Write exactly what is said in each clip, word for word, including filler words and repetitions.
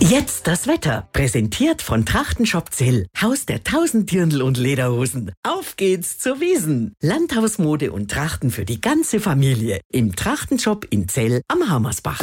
Jetzt das Wetter. Präsentiert von Trachtenshop Zell. Haus der tausend Dirndl und Lederhosen. Auf geht's zur Wiesn. Landhausmode und Trachten für die ganze Familie. Im Trachtenshop in Zell am Hammersbach.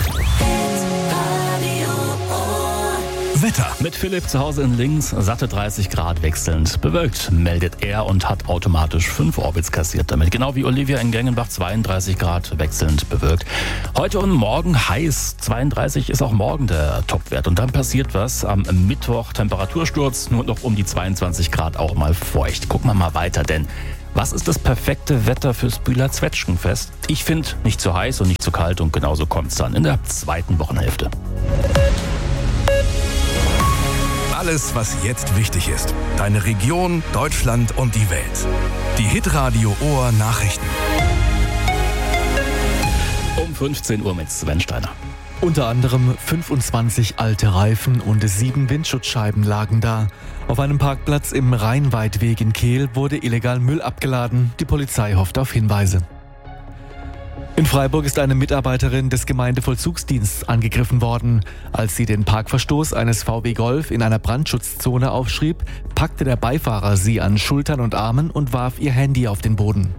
Wetter. Mit Philipp zu Hause in Links, satte dreißig Grad wechselnd bewölkt, meldet er und hat automatisch fünf Orbits kassiert damit. Genau wie Olivia in Gengenbach, zweiunddreißig Grad wechselnd bewölkt. Heute und morgen heiß, zweiunddreißig ist auch morgen der Topwert. Und dann passiert was, am Mittwoch Temperatursturz, nur noch um die zweiundzwanzig Grad, auch mal feucht. Gucken wir mal weiter, denn was ist das perfekte Wetter fürs Bühler Zwetschgenfest? Ich finde, nicht zu heiß und nicht zu kalt, und genauso kommt's dann in der zweiten Wochenhälfte. Alles, was jetzt wichtig ist. Deine Region, Deutschland und die Welt. Die Hitradio Ohr Nachrichten. Um fünfzehn Uhr mit Sven Steiner. Unter anderem fünfundzwanzig alte Reifen und sieben Windschutzscheiben lagen da. Auf einem Parkplatz im Rheinweitweg in Kehl wurde illegal Müll abgeladen. Die Polizei hofft auf Hinweise. In Freiburg ist eine Mitarbeiterin des Gemeindevollzugsdienstes angegriffen worden. Als sie den Parkverstoß eines V W Golf in einer Brandschutzzone aufschrieb, packte der Beifahrer sie an Schultern und Armen und warf ihr Handy auf den Boden.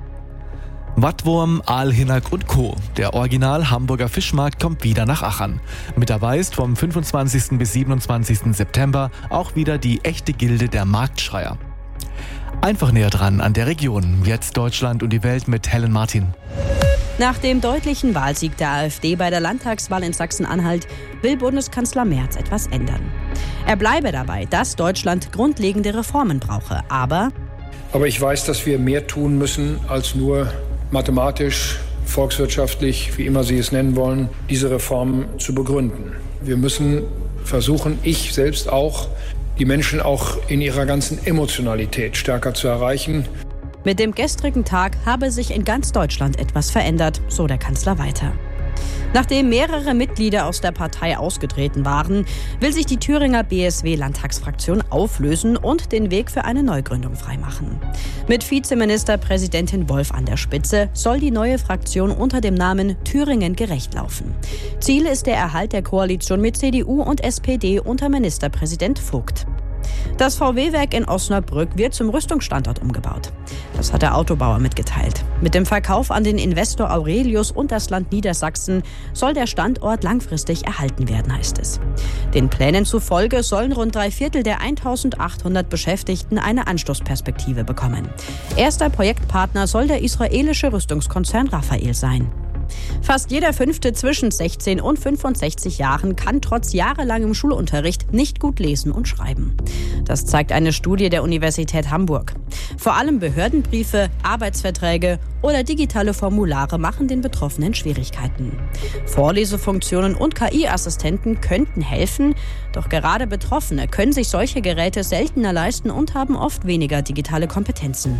Wattwurm, Aalhinnack und Co. Der Original Hamburger Fischmarkt kommt wieder nach Achern. Mit dabei ist vom fünfundzwanzigsten bis siebenundzwanzigsten September auch wieder die echte Gilde der Marktschreier. Einfach näher dran an der Region. Jetzt Deutschland und die Welt mit Helen Martin. Nach dem deutlichen Wahlsieg der AfD bei der Landtagswahl in Sachsen-Anhalt will Bundeskanzler Merz etwas ändern. Er bleibe dabei, dass Deutschland grundlegende Reformen brauche, aber... Aber ich weiß, dass wir mehr tun müssen, als nur mathematisch, volkswirtschaftlich, wie immer Sie es nennen wollen, diese Reformen zu begründen. Wir müssen versuchen, ich selbst auch, die Menschen auch in ihrer ganzen Emotionalität stärker zu erreichen. Mit dem gestrigen Tag habe sich in ganz Deutschland etwas verändert, so der Kanzler weiter. Nachdem mehrere Mitglieder aus der Partei ausgetreten waren, will sich die Thüringer B S W-Landtagsfraktion auflösen und den Weg für eine Neugründung freimachen. Mit Vizeministerpräsidentin Wolf an der Spitze soll die neue Fraktion unter dem Namen Thüringen gerecht laufen. Ziel ist der Erhalt der Koalition mit C D U und S P D unter Ministerpräsident Vogt. Das V W-Werk in Osnabrück wird zum Rüstungsstandort umgebaut. Das hat der Autobauer mitgeteilt. Mit dem Verkauf an den Investor Aurelius und das Land Niedersachsen soll der Standort langfristig erhalten werden, heißt es. Den Plänen zufolge sollen rund drei Viertel der eintausendachthundert Beschäftigten eine Anschlussperspektive bekommen. Erster Projektpartner soll der israelische Rüstungskonzern Rafael sein. Fast jeder Fünfte zwischen sechzehn und fünfundsechzig Jahren kann trotz jahrelangem Schulunterricht nicht gut lesen und schreiben. Das zeigt eine Studie der Universität Hamburg. Vor allem Behördenbriefe, Arbeitsverträge oder digitale Formulare machen den Betroffenen Schwierigkeiten. Vorlesefunktionen und K I-Assistenten könnten helfen, doch gerade Betroffene können sich solche Geräte seltener leisten und haben oft weniger digitale Kompetenzen.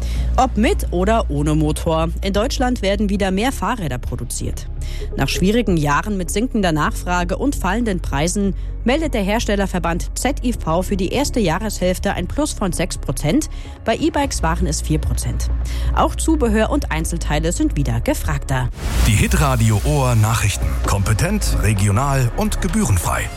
Ob mit oder ohne Motor, in Deutschland werden wieder mehr Fahrräder produziert. Nach schwierigen Jahren mit sinkender Nachfrage und fallenden Preisen meldet der Herstellerverband Z I V für die erste Jahreshälfte ein Plus von sechs Prozent. Bei E-Bikes waren es vier Prozent. Auch Zubehör und Einzelteile sind wieder gefragter. Die Hitradio Ohr Nachrichten. Kompetent, regional und gebührenfrei.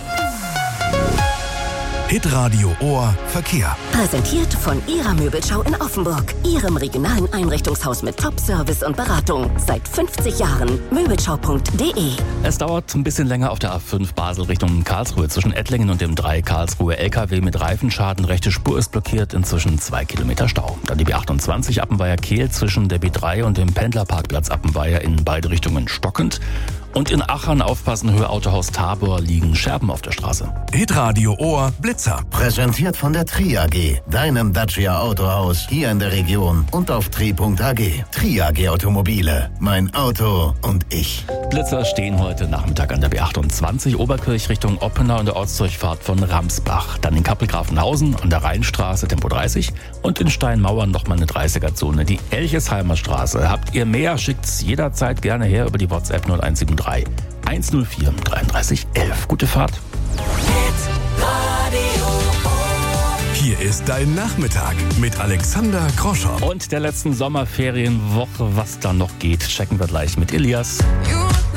Hitradio Ohr Verkehr. Präsentiert von Ihrer Möbelschau in Offenburg. Ihrem regionalen Einrichtungshaus mit Top-Service und Beratung. Seit fünfzig Jahren. Möbelschau punkt de. Es dauert ein bisschen länger auf der A fünf Basel Richtung Karlsruhe. Zwischen Ettlingen und dem drei Karlsruhe L K W mit Reifenschaden. Rechte Spur ist blockiert, inzwischen zwei Kilometer Stau. Dann die B achtundzwanzig Appenweier-Kehl zwischen der B drei und dem Pendlerparkplatz Appenweier in beide Richtungen stockend. Und in Achern aufpassen, Höhe Autohaus Tabor, liegen Scherben auf der Straße. Hitradio Ohr Blitzer. Präsentiert von der Tri A G, deinem Dacia Autohaus hier in der Region und auf tri punkt a g. Tri A G Automobile, mein Auto und ich. Blitzer stehen heute Nachmittag an der B achtundzwanzig, Oberkirch Richtung Oppenau und der Ortsdurchfahrt von Ramsbach. Dann in Kappel-Grafenhausen an der Rheinstraße Tempo dreißig und in Steinmauern nochmal eine dreißiger-Zone. Die Elchesheimer Straße. Habt ihr mehr? Schickt's jederzeit gerne her über die WhatsApp null eins sieben drei eins null vier dreiunddreißig elf. Gute Fahrt. Hier ist dein Nachmittag mit Alexander Groscher. Und der letzten Sommerferienwoche, was dann noch geht, checken wir gleich mit Elias.